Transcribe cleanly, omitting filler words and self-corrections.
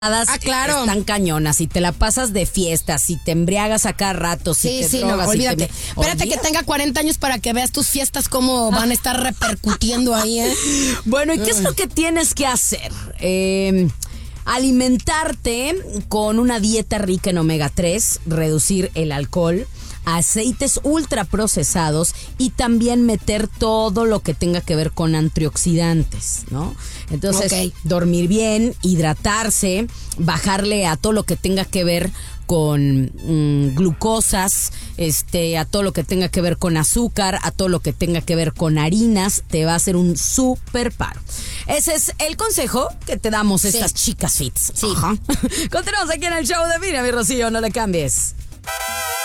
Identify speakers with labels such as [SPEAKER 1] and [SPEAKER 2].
[SPEAKER 1] Claro.
[SPEAKER 2] Están cañonas. Si te la pasas de fiesta, si te embriagas a cada rato, si te drogas,
[SPEAKER 1] no, olvídate.
[SPEAKER 2] si te...
[SPEAKER 1] Espérate que tenga 40 años para que veas tus fiestas cómo van a estar repercutiendo ahí, ¿eh?
[SPEAKER 2] Bueno, ¿y qué es lo que tienes que hacer? Alimentarte con una dieta rica en omega 3, reducir el alcohol, aceites ultraprocesados y también meter todo lo que tenga que ver con antioxidantes, ¿no? Entonces, dormir bien, hidratarse, bajarle a todo lo que tenga que ver con glucosas, a todo lo que tenga que ver con azúcar, a todo lo que tenga que ver con harinas, te va a hacer un súper paro. Ese es el consejo que te damos estas chicas fits.
[SPEAKER 1] Sí.
[SPEAKER 2] Ajá. Continuamos aquí en el show de Mira, mi Rocío, no le cambies.